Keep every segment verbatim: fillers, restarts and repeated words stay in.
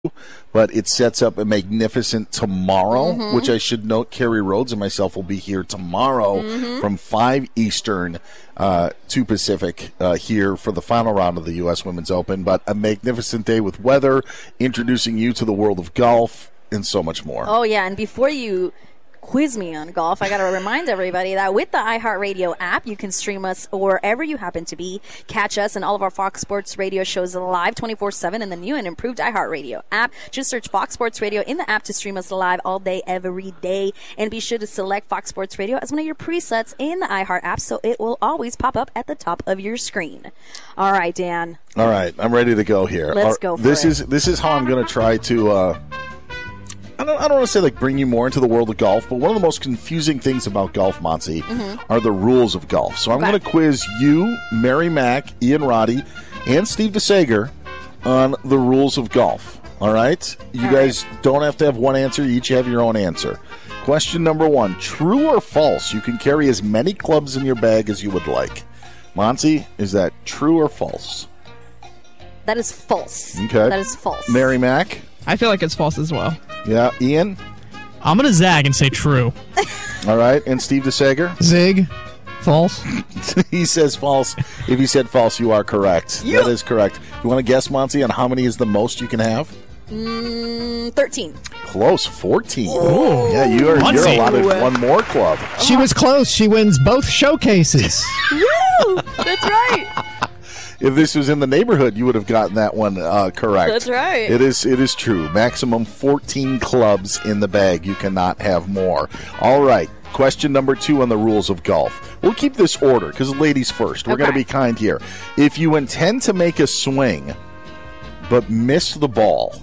but it sets up a magnificent tomorrow, Mm-hmm. which I should note Kerry Rhodes and myself will be here tomorrow Mm-hmm. from five Eastern, uh, two Pacific, uh, here for the final round of the U S Women's Open. But a magnificent day with weather, introducing you to the world of golf, and so much more. Oh, yeah, and before you quiz me on golf, I got to remind everybody that with the iHeartRadio app, you can stream us wherever you happen to be. Catch us and all of our Fox Sports Radio shows live twenty-four seven in the new and improved iHeartRadio app. Just search Fox Sports Radio in the app to stream us live all day, every day. And be sure to select Fox Sports Radio as one of your presets in the iHeart app so it will always pop up at the top of your screen. All right, Dan. All right, I'm ready to go here. Let's All- go for this it. is This is how I'm going to try to... Uh, I don't, I don't want to say like bring you more into the world of golf, but one of the most confusing things about golf, Monty, are the rules of golf. So I'm Mm-hmm. Okay. going to quiz you, Mary Mack, Ian Roddy, and Steve DeSager on the rules of golf. All right? You All guys don't have to have one answer. You each have your own answer. Question number one, true or false? You can carry as many clubs in your bag as you would like. Monty, is that true or false? That is false. Okay. That is false. Mary Mack? I feel like it's false as well. Yeah. Ian? I'm going to zag and say true. All right. And Steve DeSager? Zig. False. He says false. If he said false, you are correct. That is correct. You want to guess, Monty, on how many is the most you can have? Mm, thirteen. Close. fourteen. Yeah, you are, you're Muncie. allotted one more club. She was close. She wins both showcases. Woo! That's right. If this was in the neighborhood, you would have gotten that one uh, correct. That's right. It is It is true. Maximum fourteen clubs in the bag. You cannot have more. All right. Question number two on the rules of golf. We'll keep this order because ladies first. We're going to Okay. be kind here. If you intend to make a swing but miss the ball,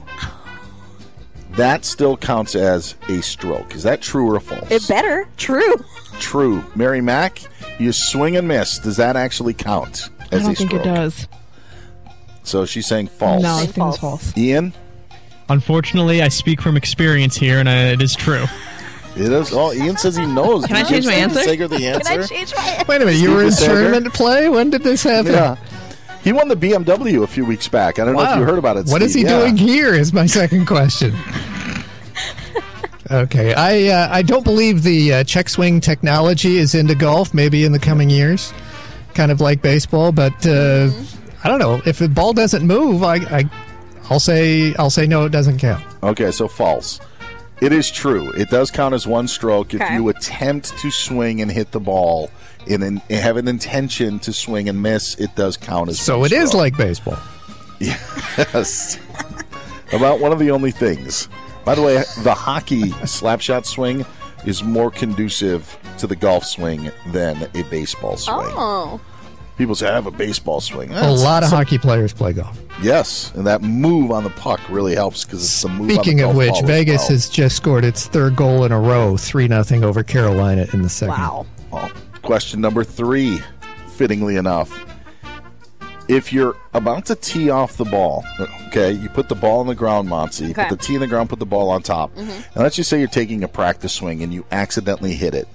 that still counts as a stroke. Is that true or false? It better. True. True. Mary Mack, you swing and miss. Does that actually count as I don't a think stroke? it does. So she's saying false. No, I Think think it's false. false. Ian? Unfortunately, I speak from experience here, and I, it is true. It is. Oh, Ian says he knows. Can I Give change my Steve answer? Sager the Can I answer. change my Wait a minute. You were in Steve DeSager? tournament play? When did this happen? Yeah. He won the B M W a few weeks back. I don't know if Wow. you heard about it, What is Steve. he Yeah. doing here is my second question. Okay. I uh, I don't believe the uh, check swing technology is into golf, maybe in the coming years. Kind of like baseball, but uh, I don't know. If the ball doesn't move, I, I I'll say I'll say no, it doesn't count. Okay, so false. It is true. It does count as one stroke if Okay. you attempt to swing and hit the ball and, and have an intention to swing and miss. It does count as So one it is stroke. like baseball. Yes. About one of the only things. By the way, the hockey slapshot swing is more conducive to the golf swing than a baseball swing. Oh. People say, I have a baseball swing. A lot of hockey players play golf. Yes, and that move on the puck really helps because it's the move Speaking on of the which, golf ball as Vegas well. has just scored its third goal in a row, three nothing over Carolina in the second. Wow. Oh, question number three, fittingly enough. If you're about to tee off the ball, okay, you put the ball on the ground, Monty. You Okay. put the tee in the ground, put the ball on top. And let's just say you're taking a practice swing and you accidentally hit it.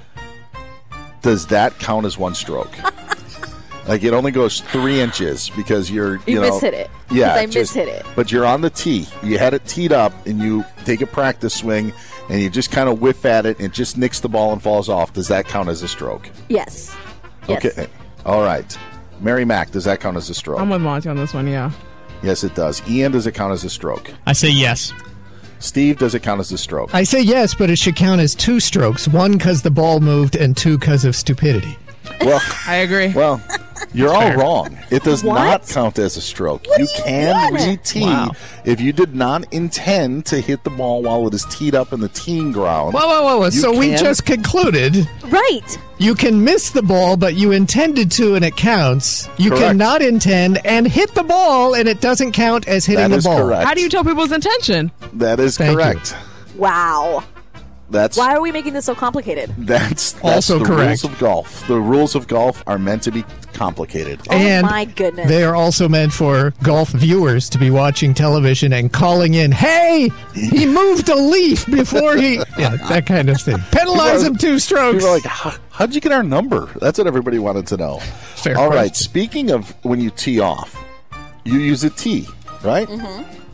Does that count as one stroke? Like it only goes three inches because you're you, You know mishit it. Yeah, 'Cause I just- mishit it. But you're on the tee. You had it teed up, and you take a practice swing, and you just kind of whiff at it, and it just nicks the ball and falls off. Does that count as a stroke? Yes. Yes. Okay. All right. Mary Mack, does that count as a stroke? I'm with Monty on this one, yeah. Yes, it does. Ian, does it count as a stroke? I say yes. Steve, does it count as a stroke? I say yes, but it should count as two strokes. One because the ball moved, and two because of stupidity. Well, I agree. well, you're all fair. wrong. It does What? not count as a stroke. What you do you can mean? re-tee Wow. if you did not intend to hit the ball while it is teed up in the teeing ground. Whoa, whoa, whoa, whoa. You So we can- just concluded Right. you can miss the ball, but you intended to, and it counts. You Correct. cannot intend and hit the ball, and it doesn't count as hitting That the is ball. correct. How do you tell people's intention? That is Thank you. correct. Wow. That's Why are we making this so complicated? That's, that's Also the correct. rules of golf. The rules of golf are meant to be complicated. And oh my goodness. they are also meant for golf viewers to be watching television and calling in, hey, he moved a leaf before he... Yeah, that kind of thing. Penalize him two strokes. People are like, How, how'd you get our number? That's what everybody wanted to know. Fair All right. question. Speaking of when you tee off, you use a tee, right? Mm-hmm.